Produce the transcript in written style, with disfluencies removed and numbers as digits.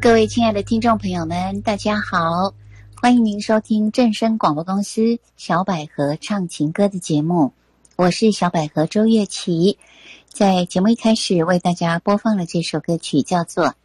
各位亲爱的听众朋友们，大家好，欢迎您收听正声广播公司小百合唱情歌的节目，我是小百合周月琪。在节目一开始为大家播放了这首歌曲，叫做《